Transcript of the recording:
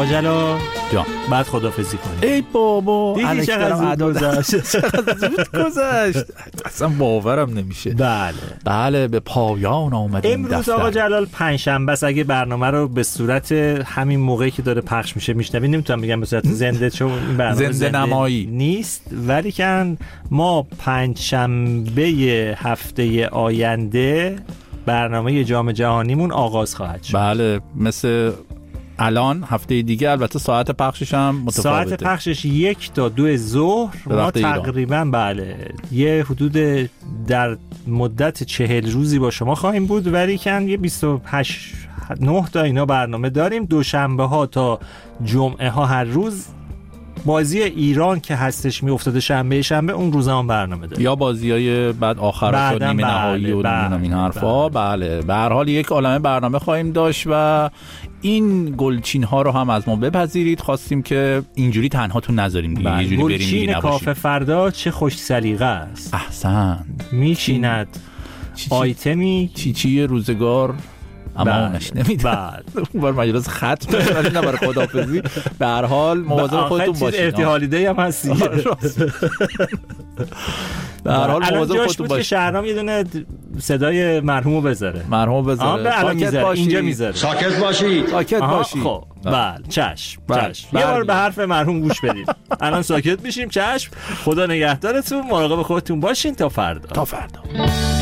آقا جلال جان بعد خدافظی کنیم. ای بابا دیدی چقدر زود گذشت اصلا باورم نمیشه. بله به پایان آمد امروز آقا جلال پنجشنبه است. اگه برنامه رو به صورت همین موقعی که داره پخش میشه میشنوید، نمیتونم بگم به صورت زنده چون این برنامه زنده نمایی نیست، ولی که ما پنجشنبه هفته آینده برنامه جام جهانیمون آغاز خواهد شد. بله مثل الان هفته دیگه، البته ساعت پخشش هم متفاوته. ساعت پخشش 1 تا 2 ظهر. ما تقریبا بله یه حدود در مدت 40 روزی با شما خواهیم بود، ولی که یه 28 9 تا اینا برنامه داریم. دوشنبه ها تا جمعه ها هر روز بازی ایران که هستش میافتاده شنبه اون روزا هم برنامه داریم، یا بازیای بعد آخرش و نیمه نهایی و این حرفا. بله به هر حال یک عالمه برنامه خواهیم داشت و این گلچین ها رو هم از ما بپذیرید. خواستیم که اینجوری تنهاتون نذاریم دیگه، یه جوری بریم دیگه نباشیم. گلچین کافه فردا چه خوش سلیقه است. احسن. میچیند آیتمی چی روزگار امانش نمیده. اون بار مجلس ختم ولی نه برای خداحافظی. به هر حال مواظب خودتون باشید. ارتحالیده هم هستی. به هر حال مواظب خودتون باشید. شهرام یه دونه صدای مرحومو بذاره. اینجا میذاره. ساکت باشید. خب بله چشم. یه بار به حرف مرحوم گوش بدید. الان ساکت میشیم. چشم. خدا نگهدارتون. مراقب خودتون باشین تا فردا.